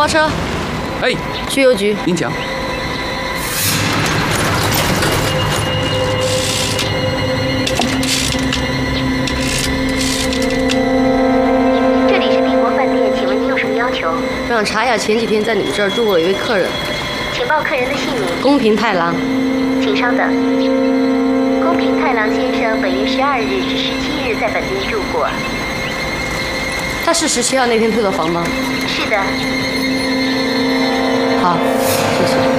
包车， 哎， 去邮局。 您讲。 这里是帝国饭店，请问您有什么要求？ 我想查一下前几天在你们这儿住过一位客人， 请报客人的姓名。 宫平太郎。 请稍等。宫平太郎先生本月12日至17日在本店住过。 他是17号那天退的房吗？ 是的。 好，谢谢。